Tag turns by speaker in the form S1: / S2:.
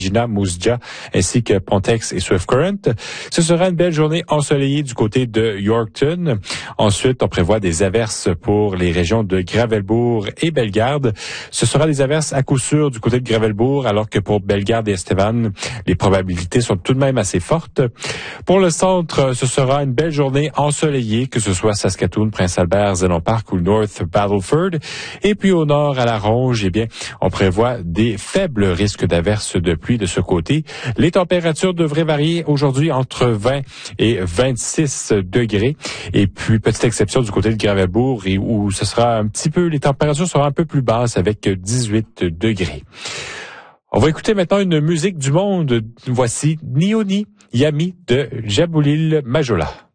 S1: Gina, Mousdia, ainsi que Pontex et Swift Current. Ce sera une belle journée ensoleillée du côté de Yorkton. Ensuite, on prévoit des averses pour les régions de Gravelbourg et Bellegarde. Ce sera des averses à coup sûr du côté de Gravelbourg, alors que pour Bellegarde et Estevan, les probabilités sont tout de même assez fortes. Pour le centre, ce sera une belle journée ensoleillée, que ce soit Saskatoon, Prince-Albert, Zénon Park ou North Battleford. Et puis au nord, à la Ronge, eh bien, on prévoit des faibles risques d'averses de pluie de ce côté. Les températures devraient varier aujourd'hui entre 20 et 26 degrés. Et puis, petite exception du côté de Gravelbourg, et où ce sera un petit peu, les températures seront un peu plus basses avec 18 degrés. On va écouter maintenant une musique du monde. Voici Nioni Yami de Jaboulil Majola.